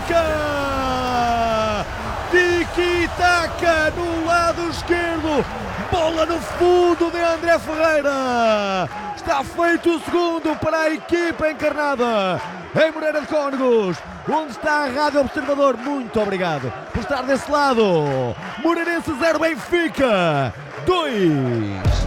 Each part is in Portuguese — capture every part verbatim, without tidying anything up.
Benfica! Tiki-taka no lado esquerdo, bola no fundo de André Ferreira. Está feito o segundo para a equipa encarnada em Moreira de Cónegos, onde está a Rádio Observador. Muito obrigado por estar desse lado. Moreirense zero, Benfica dois.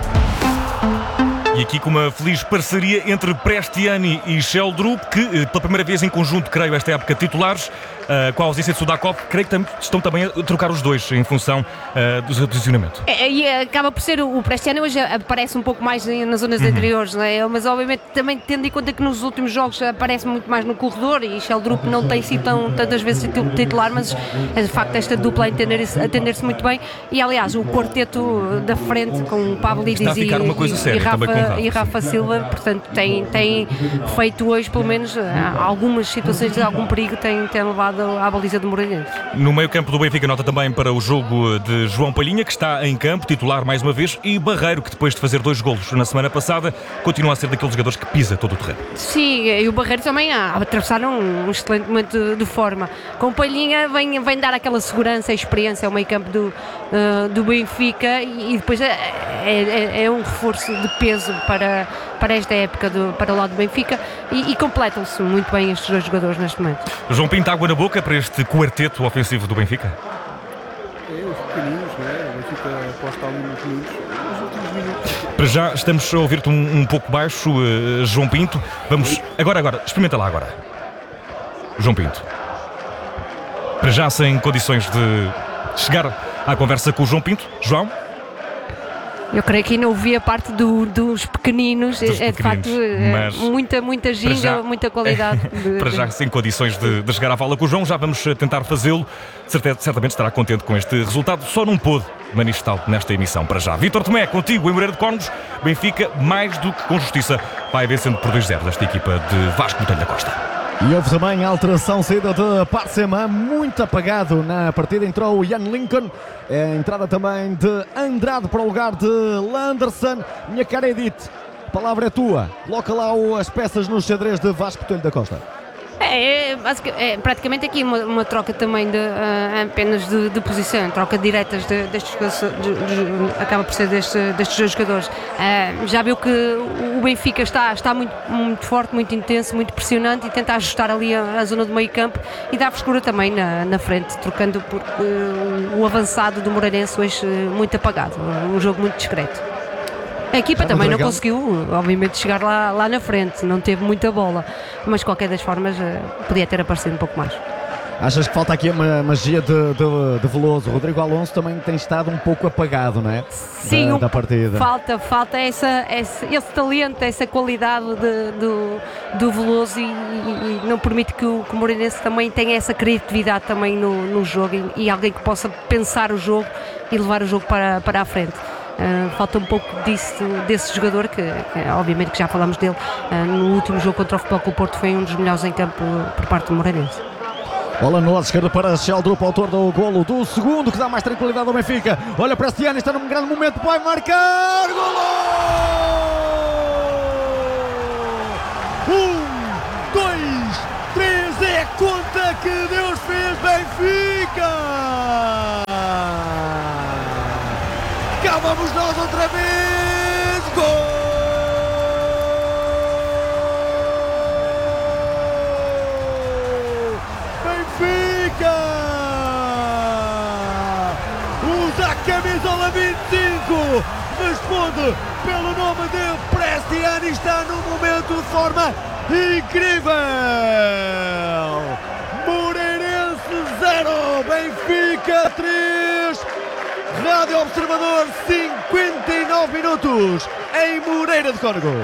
E aqui com uma feliz parceria entre Prestiani e Sheldrup, que pela primeira vez em conjunto, creio, esta época titulares, uh, com a ausência de Sudakov, creio que estão também a trocar os dois em função uh, do seu posicionamento. É, e acaba por ser o Prestiani hoje aparece um pouco mais nas zonas uhum. interiores, não é? Mas obviamente também tendo em conta que nos últimos jogos aparece muito mais no corredor e Sheldrup não tem sido tão, tantas vezes titular, mas de facto esta dupla a entender-se, a entender-se muito bem. E aliás, o quarteto da frente com o Pavlidis e, uma coisa séria, e, Rafa, Rafa. e Rafa Silva, portanto tem, tem feito hoje pelo menos algumas situações de algum perigo, tem, tem levado à baliza de Moreirense. No meio campo do Benfica, nota também para o jogo de João Palhinha, que está em campo, titular mais uma vez, e Barreiro, que depois de fazer dois golos na semana passada, continua a ser daqueles jogadores que pisa todo o terreno. Sim, e o Barreiro também a atravessar um, um excelente momento de, de forma. Com Palhinha vem, vem dar aquela segurança e experiência ao meio campo do, uh, do Benfica e, e depois é, é, é um reforço de peso para, para esta época do, para o lado do Benfica e, e completam-se muito bem estes dois jogadores neste momento. João Pinto, água na boca para este quarteto ofensivo do Benfica? É, os pequeninos, não é? O Benfica aposta ali nos minutos, nos últimos minutos. Para já estamos a ouvir-te um, um pouco baixo, uh, João Pinto. Vamos, agora, agora, experimenta lá agora. João Pinto. Para já sem condições de chegar à conversa com o João Pinto. João? Eu creio que ainda ouvi a parte do, dos pequeninos, dos é pequeninos, de facto mas muita, muita ginga, já, muita qualidade. É, para já sem condições de, de chegar à fala com o João, já vamos tentar fazê-lo. Certamente estará contente com este resultado, só não pôde manifestá-lo nesta emissão para já. Vítor Tomé, contigo em Moreira de Cónegos, Benfica, mais do que com justiça, vai vencendo por dois zero desta equipa de Vasco Botelho da Costa. E houve também a alteração saída de Parsema, muito apagado na partida, entrou o Ian Lincoln, a entrada também de Andrade para o lugar de Landerson. Minha cara Edith, a palavra é tua, coloca lá as peças no xadrez de Vasco Botelho da Costa. É, é, é praticamente aqui uma, uma troca também de, uh, apenas de, de posição, troca diretas de, destes de, de, acaba por ser deste, destes dois jogadores. Uh, já viu que o Benfica está, está muito, muito forte, muito intenso, muito pressionante e tenta ajustar ali a, a zona do meio campo e dá frescura também na, na frente, trocando por uh, o avançado do Moreirense hoje uh, muito apagado, um jogo muito discreto. A equipa também não conseguiu, obviamente, chegar lá, lá na frente, não teve muita bola, mas de qualquer das formas podia ter aparecido um pouco mais. Achas que falta aqui uma magia de, de, de Veloso? O Rodrigo Alonso também tem estado um pouco apagado, não é? Sim, da, um, da partida. Falta, falta essa, essa, esse talento, essa qualidade de, do, do Veloso e, e, e não permite que o, que o Moreirense também tenha essa criatividade também no, no jogo e, e alguém que possa pensar o jogo e levar o jogo para, para a frente. Uh, falta um pouco disso, desse jogador que, que obviamente que já falamos dele uh, no último jogo contra o Futebol Clube do Porto, foi um dos melhores em campo por parte do Moreirense. Bola no lado esquerdo para Sheldrup, autor do golo do segundo, que dá mais tranquilidade ao Benfica. Olha para Prestiani, está num grande momento, vai marcar, golo! Um, dois, três, é a conta que Deus fez, Benfica! Cá vamos nós outra vez, gol! Benfica! Usa a camisola vinte e cinco, responde pelo nome de Prestiani, está num momento de forma incrível! Moreirense zero, Benfica três. Rádio Observador, cinquenta e nove minutos em Moreira de Cónegos.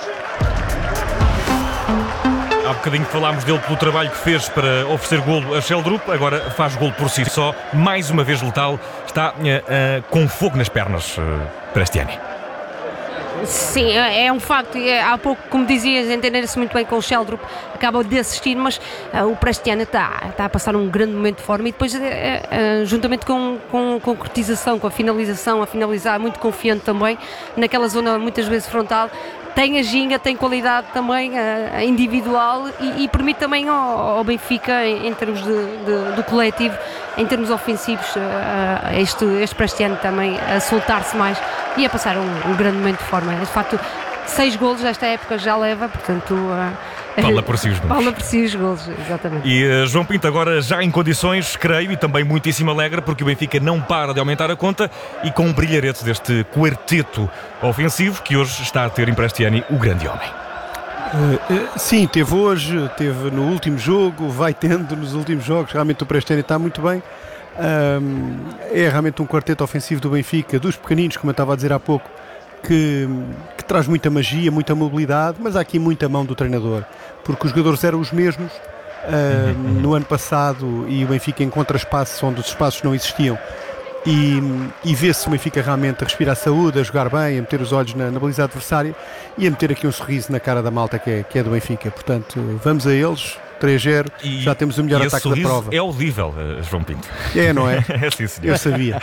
Há bocadinho falámos dele pelo trabalho que fez para oferecer golo a Sheldrup, agora faz golo por si só, mais uma vez letal, está uh, uh, com fogo nas pernas, uh, Prestiani. Sim, é um facto. Há pouco, como dizias, entender-se muito bem com o Sheldrup, acaba de assistir, mas uh, o Prestiani está, está a passar um grande momento de forma e depois, uh, uh, juntamente com, com a concretização, com a finalização, a finalizar, muito confiante também, naquela zona muitas vezes frontal, tem a ginga, tem qualidade também uh, individual e, e permite também ao, ao Benfica, em, em termos de, de, do coletivo, em termos ofensivos, uh, este, este para este ano também a soltar-se mais e a passar um, um grande momento de forma. De facto, seis golos esta época já leva, portanto... Uh, Fala por si os golos. Fala por si os golos, exatamente. E uh, João Pinto agora já em condições, creio, e também muitíssimo alegre, porque o Benfica não para de aumentar a conta e com um brilharete deste quarteto ofensivo que hoje está a ter em Prestiani o grande homem. Uh, uh, sim, teve hoje, teve no último jogo, vai tendo nos últimos jogos. Realmente o Prestiani está muito bem. Um, é realmente um quarteto ofensivo do Benfica, dos pequeninos, como eu estava a dizer há pouco, que, que traz muita magia, muita mobilidade, mas há aqui muita mão do treinador, porque os jogadores eram os mesmos uh, no ano passado e o Benfica encontra espaços onde os espaços não existiam e, e vê-se o Benfica realmente a respirar saúde, a jogar bem, a meter os olhos na, na baliza adversária e a meter aqui um sorriso na cara da malta que é, que é do Benfica. Portanto, vamos a eles. três zero, e, já temos o melhor e ataque da prova. É audível, uh, João Pinto. É, não é? É sim, senhor. Eu sabia.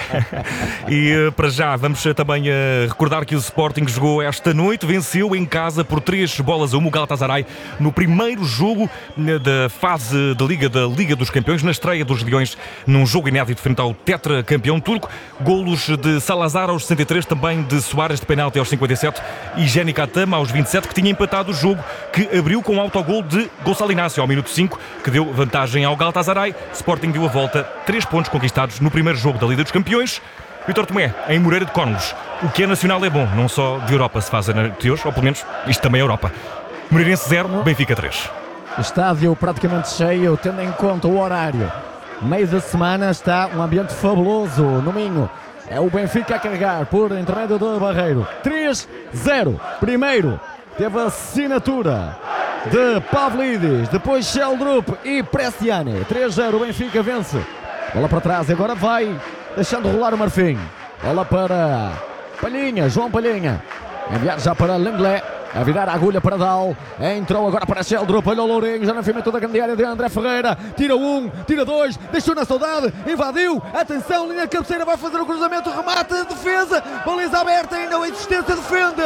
E uh, para já, vamos uh, também uh, recordar que o Sporting jogou esta noite, venceu em casa por três bolas a uma o Galatasaray no primeiro jogo uh, da fase da Liga da Liga dos Campeões, na estreia dos Leões, num jogo inédito frente ao tetracampeão turco. Golos de Salazar aos sessenta e três, também de Soares de penalti aos cinquenta e sete e Jenny Katama aos vinte e sete, que tinha empatado o jogo, que abriu com um autogol de Gonçalo Inácio ao minuto cinco, que deu vantagem ao Galatasaray. Sporting deu a volta, três pontos conquistados no primeiro jogo da Liga dos Campeões. Vítor Tomé, em Moreira de Cónegos, o que é nacional é bom, não só de Europa se faz a noite de hoje, ou pelo menos isto também é Europa. Moreirense zero, Benfica três. Estádio praticamente cheio, tendo em conta o horário. Meio da semana está um ambiente fabuloso no Minho. É o Benfica a carregar por intermédio do Barreiro. três zero. Primeiro teve a assinatura de Pavlidis, depois Sheldrup e Prestiani. três zero, o Benfica vence. Bola para trás, agora vai deixando rolar o Marfim. Bola para Palhinha, João Palhinha. Enviar já para Lenglet. A virar a agulha para Dal. Entrou agora para Sheldrup. Olha o Lourinho, já na firmeza da grande área de André Ferreira. Tira um, tira dois, deixou na saudade, invadiu. Atenção, linha de cabeceira, vai fazer o cruzamento, remate, defesa. Baliza aberta, ainda a existência, defende.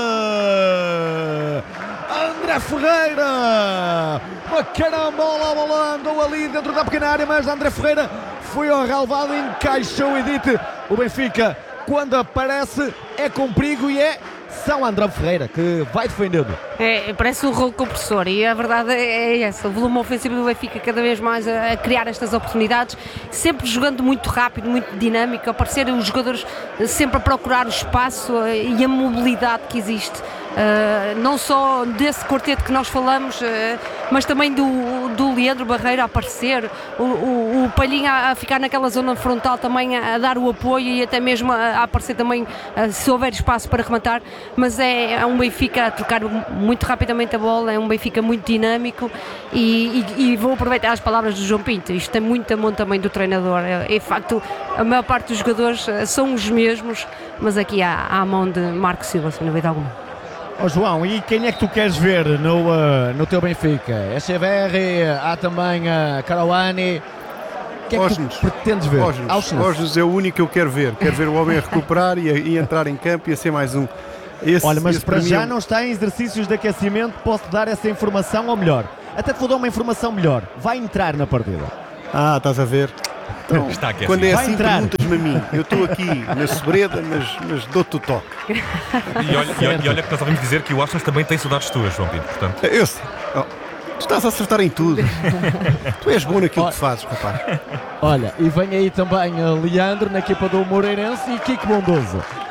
André Ferreira, uma carambola, a bola andou ali dentro da pequena área, mas André Ferreira foi ao relvado, encaixou e dite o Benfica, quando aparece é com perigo e é São André Ferreira que vai defendendo. É, parece um rolo compressor e a verdade é essa, o volume ofensivo do Benfica cada vez mais a, a criar estas oportunidades, sempre jogando muito rápido, muito dinâmico, a aparecer os jogadores sempre a procurar o espaço e a mobilidade que existe. Uh, não só desse quarteto que nós falamos, uh, mas também do, do Leandro Barreiro a aparecer, o, o, o Palhinha a, a ficar naquela zona frontal também a, a dar o apoio e até mesmo a, a aparecer também uh, se houver espaço para rematar, mas é, é um Benfica a trocar muito rapidamente a bola, é um Benfica muito dinâmico e, e, e vou aproveitar as palavras do João Pinto, isto tem muito amor também do treinador, é, é facto a maior parte dos jogadores uh, são os mesmos, mas aqui há, há a mão de Marco Silva, sem dúvida alguma. Oh, João, e quem é que tu queres ver no, uh, no teu Benfica? Echeverri, há também uh, Caruani. Quem é que tu pretendes ver? Osnes é o único que eu quero ver. Quero ver o homem a recuperar e, a, e entrar em campo e a ser mais um. Esse, Olha, mas esse para já é... não está em exercícios de aquecimento, posso dar essa informação, ou melhor, até te vou dar uma informação melhor, vai entrar na partida. Ah, estás a ver? Então, está aquecido. Quando é Vai assim, entrar. perguntas-me a mim. Eu estou aqui na sobreda, mas, mas dou-te o toque. E olha, e olha, e olha que nós ouvimos dizer que o Austin também tem saudades tuas, João Pinto, portanto... Eu sei. Oh, tu estás a acertar em tudo. Tu és bom naquilo que fazes, rapaz. Olha, e vem aí também uh, Leandro na equipa do Moreirense e Kiko Bondoso.